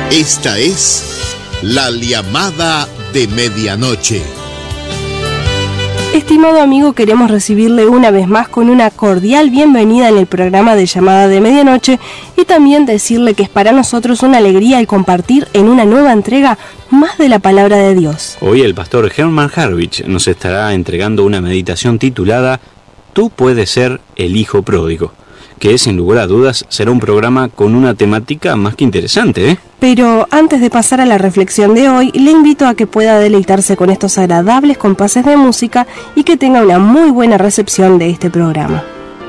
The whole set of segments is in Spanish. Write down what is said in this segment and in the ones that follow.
Esta es La Llamada de Medianoche. Estimado amigo, queremos recibirle una vez más con una cordial bienvenida en el programa de Llamada de Medianoche y también decirle que es para nosotros una alegría el compartir en una nueva entrega más de la Palabra de Dios. Hoy el pastor Herman Harwich nos estará entregando una meditación titulada Tú puedes ser el hijo pródigo, que sin lugar a dudas será un programa con una temática más que interesante, Pero antes de pasar a la reflexión de hoy, le invito a que pueda deleitarse con estos agradables compases de música y que tenga una muy buena recepción de este programa.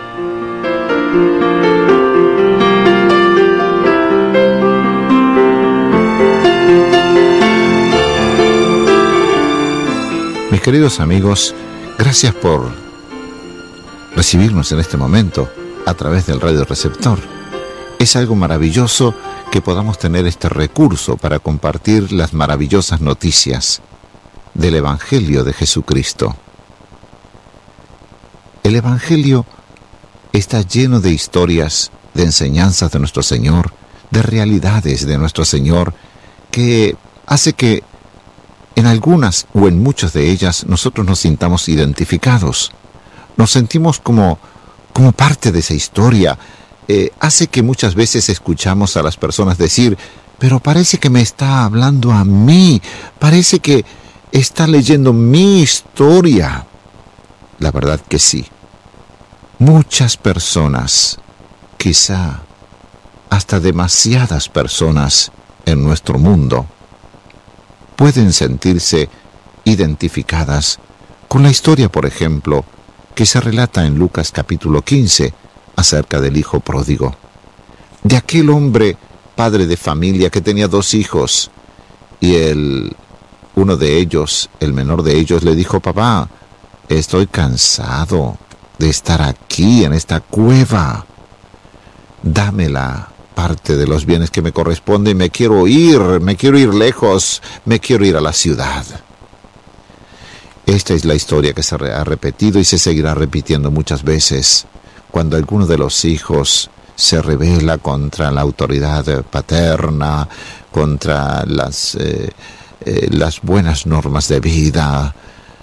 Mis queridos amigos, gracias por recibirnos en este momento a través del radio receptor. Es algo maravilloso que podamos tener este recurso para compartir las maravillosas noticias del Evangelio de Jesucristo. El Evangelio está lleno de historias, de enseñanzas de nuestro Señor, de realidades de nuestro Señor, que hace que en algunas o en muchas de ellas nosotros nos sintamos identificados. Nos sentimos como parte de esa historia. Hace que muchas veces escuchamos a las personas decir, pero parece que me está hablando a mí, parece que está leyendo mi historia. La verdad que sí. Muchas personas, quizá hasta demasiadas personas en nuestro mundo, pueden sentirse identificadas con la historia, por ejemplo, que se relata en Lucas capítulo 15, acerca del hijo pródigo, de aquel hombre, padre de familia, que tenía 2 hijos, y uno de ellos, el menor de ellos, le dijo, papá, estoy cansado de estar aquí en esta cueva, dame la parte de los bienes que me corresponde, me quiero ir lejos, me quiero ir a la ciudad. Esta es la historia que se ha repetido y se seguirá repitiendo muchas veces. Cuando alguno de los hijos se rebela contra la autoridad paterna, contra las buenas normas de vida,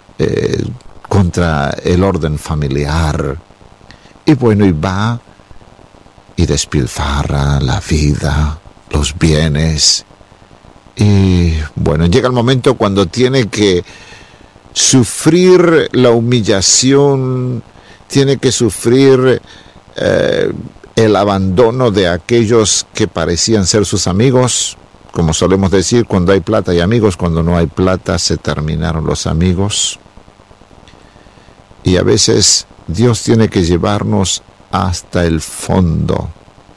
contra el orden familiar, y va y despilfarra la vida, los bienes, y llega el momento cuando tiene que sufrir la humillación, tiene que sufrir el abandono de aquellos que parecían ser sus amigos. Como solemos decir, cuando hay plata hay amigos, cuando no hay plata se terminaron los amigos. Y a veces Dios tiene que llevarnos hasta el fondo,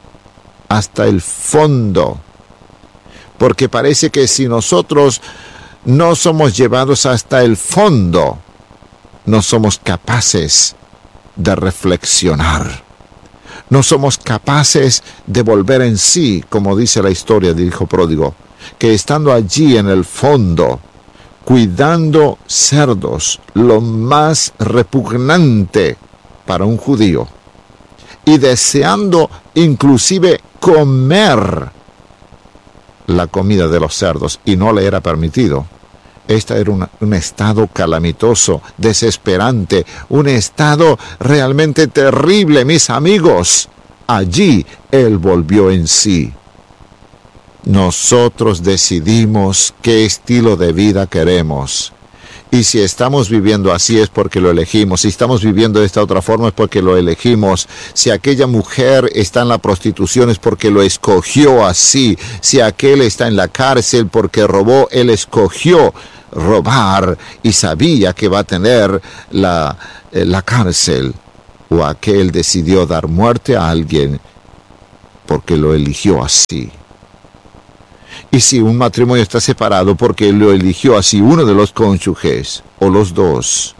porque parece que si nosotros no somos llevados hasta el fondo, no somos capaces de reflexionar. No somos capaces de volver en sí, como dice la historia del hijo pródigo, que estando allí en el fondo, cuidando cerdos, lo más repugnante para un judío, y deseando inclusive comer la comida de los cerdos, y no le era permitido. Este era un estado calamitoso, desesperante, un estado realmente terrible, mis amigos. Allí él volvió en sí. Nosotros decidimos qué estilo de vida queremos. Y si estamos viviendo así es porque lo elegimos. Si estamos viviendo de esta otra forma es porque lo elegimos. Si aquella mujer está en la prostitución es porque lo escogió así. Si aquel está en la cárcel porque robó, él escogió robar y sabía que va a tener la cárcel. O aquel decidió dar muerte a alguien porque lo eligió así. Y si un matrimonio está separado porque lo eligió así uno de los cónyuges o los dos.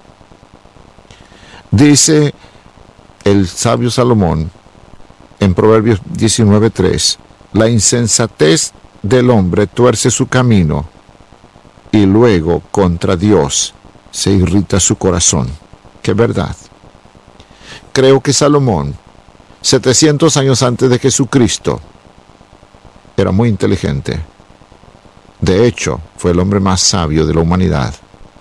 Dice el sabio Salomón en Proverbios 19:3, la insensatez del hombre tuerce su camino y luego contra Dios se irrita su corazón. ¡Qué verdad! Creo que Salomón, 700 años antes de Jesucristo, era muy inteligente. De hecho, fue el hombre más sabio de la humanidad.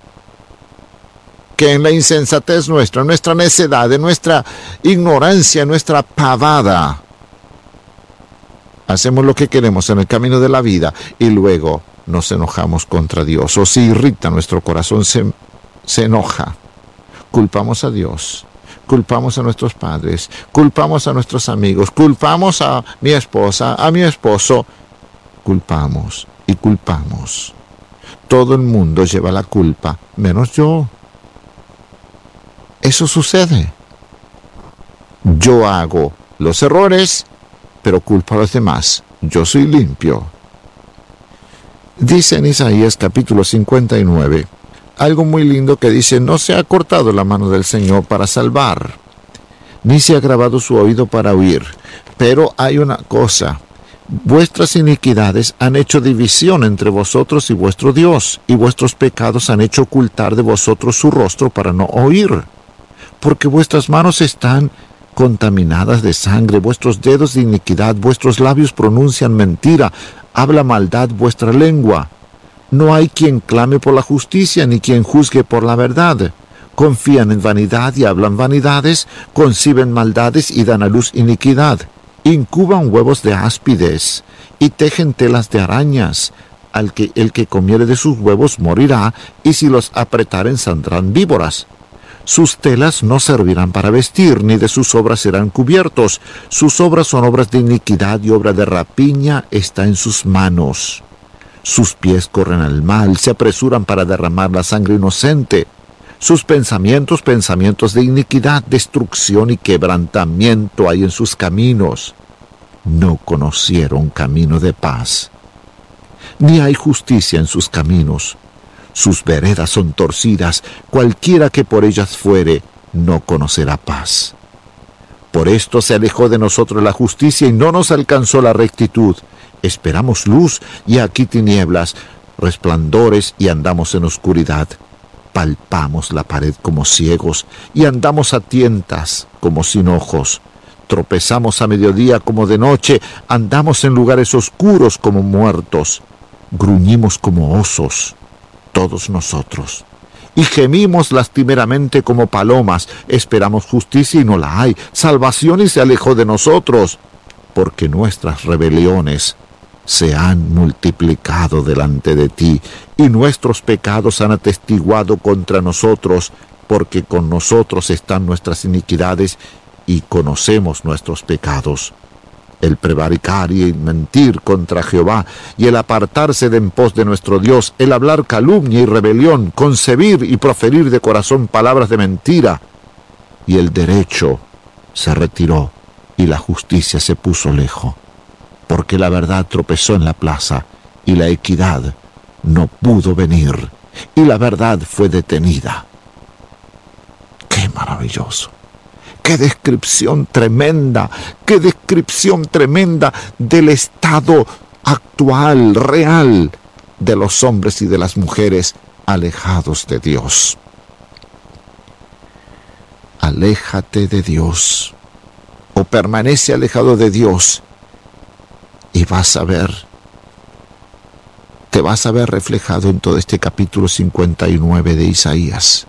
Que en la insensatez nuestra, nuestra necedad, en nuestra ignorancia, nuestra pavada, hacemos lo que queremos en el camino de la vida y luego nos enojamos contra Dios. O si irrita nuestro corazón, se enoja. Culpamos a Dios, culpamos a nuestros padres, culpamos a nuestros amigos, culpamos a mi esposa, a mi esposo. Culpamos y culpamos. Todo el mundo lleva la culpa, menos yo. Eso sucede. Yo hago los errores, pero culpo a los demás. Yo soy limpio. Dice en Isaías capítulo 59, algo muy lindo que dice: no se ha cortado la mano del Señor para salvar, ni se ha agravado su oído para oír. Pero hay una cosa: vuestras iniquidades han hecho división entre vosotros y vuestro Dios, y vuestros pecados han hecho ocultar de vosotros su rostro para no oír. Porque vuestras manos están contaminadas de sangre, vuestros dedos de iniquidad, vuestros labios pronuncian mentira, habla maldad vuestra lengua. No hay quien clame por la justicia, ni quien juzgue por la verdad. Confían en vanidad y hablan vanidades, conciben maldades y dan a luz iniquidad. Incuban huevos de áspides y tejen telas de arañas. El que comiere de sus huevos morirá, y si los apretaren saldrán víboras. Sus telas no servirán para vestir, ni de sus obras serán cubiertos. Sus obras son obras de iniquidad, y obra de rapiña está en sus manos. Sus pies corren al mal, se apresuran para derramar la sangre inocente. Sus pensamientos, pensamientos de iniquidad, destrucción y quebrantamiento hay en sus caminos. No conocieron camino de paz, ni hay justicia en sus caminos. Sus veredas son torcidas, cualquiera que por ellas fuere, no conocerá paz. Por esto se alejó de nosotros la justicia y no nos alcanzó la rectitud. Esperamos luz y aquí tinieblas, resplandores y andamos en oscuridad. Palpamos la pared como ciegos y andamos a tientas como sin ojos. Tropezamos a mediodía como de noche, andamos en lugares oscuros como muertos. Gruñimos como osos, todos nosotros, y gemimos lastimeramente como palomas. Esperamos justicia y no la hay, salvación y se alejó de nosotros, porque nuestras rebeliones se han multiplicado delante de ti, y nuestros pecados han atestiguado contra nosotros, porque con nosotros están nuestras iniquidades, y conocemos nuestros pecados. El prevaricar y mentir contra Jehová, y el apartarse de en pos de nuestro Dios, el hablar calumnia y rebelión, concebir y proferir de corazón palabras de mentira. Y el derecho se retiró, y la justicia se puso lejos, porque la verdad tropezó en la plaza, y la equidad no pudo venir, y la verdad fue detenida. ¡Qué maravilloso! ¡Qué descripción tremenda! ¡Qué descripción tremenda del estado actual, real, de los hombres y de las mujeres alejados de Dios! Aléjate de Dios, o permanece alejado de Dios, y te vas a ver reflejado en todo este capítulo 59 de Isaías.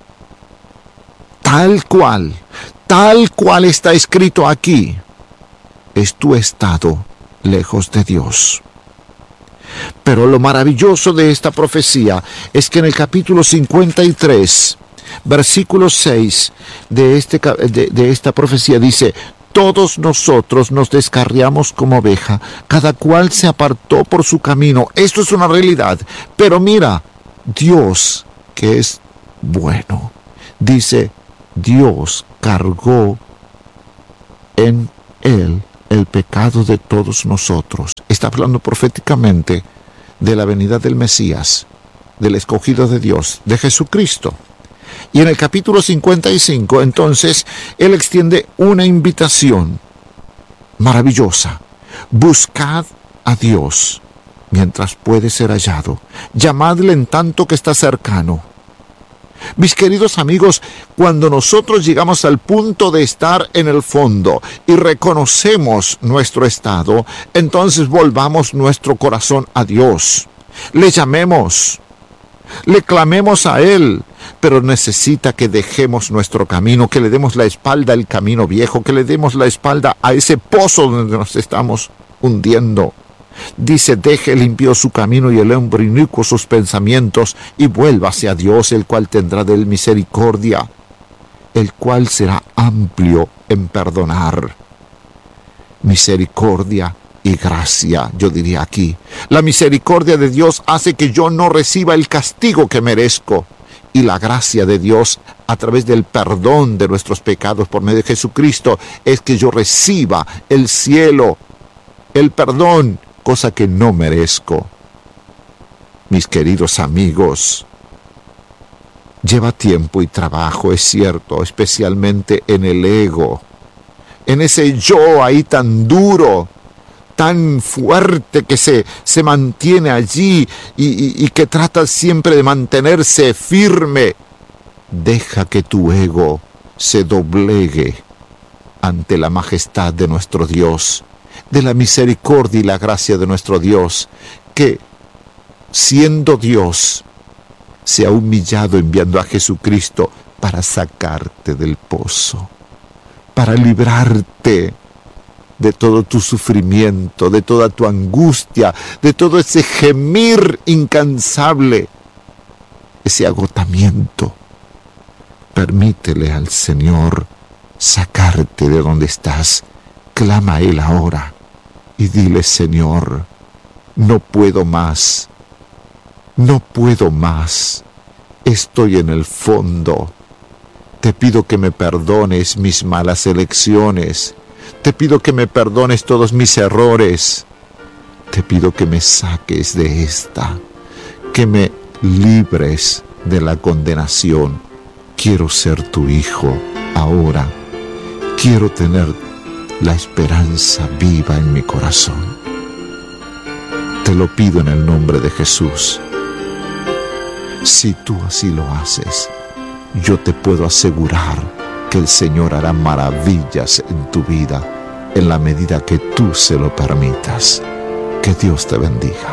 Tal cual está escrito aquí, es tu estado lejos de Dios. Pero lo maravilloso de esta profecía es que en el capítulo 53, versículo 6 de esta profecía dice: todos nosotros nos descarriamos como oveja, cada cual se apartó por su camino. Esto es una realidad. Pero mira, Dios, que es bueno, dice: Dios cargó en él el pecado de todos nosotros. Está hablando proféticamente de la venida del Mesías, del escogido de Dios, de Jesucristo. Y en el capítulo 55, entonces, él extiende una invitación maravillosa. Buscad a Dios mientras puede ser hallado. Llamadle en tanto que está cercano. Mis queridos amigos, cuando nosotros llegamos al punto de estar en el fondo y reconocemos nuestro estado, entonces volvamos nuestro corazón a Dios. le llamemos, le clamemos a Él, pero necesita que dejemos nuestro camino, que le demos la espalda al camino viejo, que le demos la espalda a ese pozo donde nos estamos hundiendo. Dice, deje el impío su camino y el hombre inicuo sus pensamientos, y vuélvase a Dios, el cual tendrá de él misericordia, el cual será amplio en perdonar. Misericordia y gracia, yo diría aquí. La misericordia de Dios hace que yo no reciba el castigo que merezco, y la gracia de Dios, a través del perdón de nuestros pecados por medio de Jesucristo, es que yo reciba el cielo, el perdón, cosa que no merezco. Mis queridos amigos, lleva tiempo y trabajo, es cierto, especialmente en el ego, en ese yo ahí tan duro, tan fuerte que se mantiene allí y que trata siempre de mantenerse firme. Deja que tu ego se doblegue ante la majestad de nuestro Dios, de la misericordia y la gracia de nuestro Dios, que, siendo Dios, se ha humillado enviando a Jesucristo para sacarte del pozo, para librarte de todo tu sufrimiento, de toda tu angustia, de todo ese gemir incansable, ese agotamiento. Permítele al Señor sacarte de donde estás. Clama a Él ahora y dile, Señor, no puedo más, no puedo más, estoy en el fondo. Te pido que me perdones mis malas elecciones, te pido que me perdones todos mis errores, te pido que me saques de esta, que me libres de la condenación. Quiero ser tu hijo ahora, quiero tener la esperanza viva en mi corazón. Te lo pido en el nombre de Jesús. Si tú así lo haces, yo te puedo asegurar que el Señor hará maravillas en tu vida en la medida que tú se lo permitas. Que Dios te bendiga.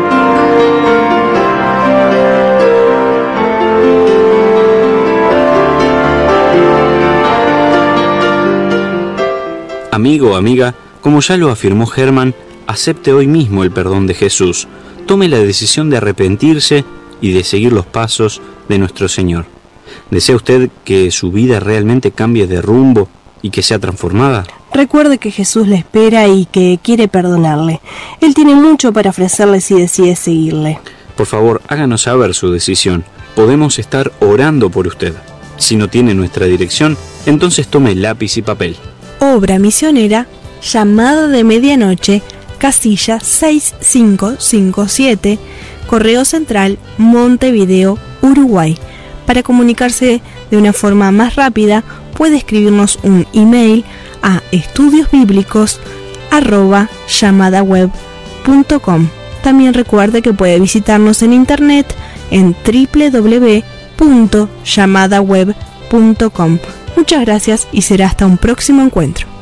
Amigo o amiga, como ya lo afirmó Germán, acepte hoy mismo el perdón de Jesús. Tome la decisión de arrepentirse y de seguir los pasos de nuestro Señor. ¿Desea usted que su vida realmente cambie de rumbo y que sea transformada? Recuerde que Jesús le espera y que quiere perdonarle. Él tiene mucho para ofrecerle si decide seguirle. Por favor, háganos saber su decisión. Podemos estar orando por usted. Si no tiene nuestra dirección, entonces tome lápiz y papel. Obra misionera, Llamada de Medianoche, casilla 6557, Correo Central, Montevideo, Uruguay. Para comunicarse de una forma más rápida, puede escribirnos un email a estudiosbiblicos@llamadaweb.com. También recuerde que puede visitarnos en internet en www.llamadaweb.com. Muchas gracias y será hasta un próximo encuentro.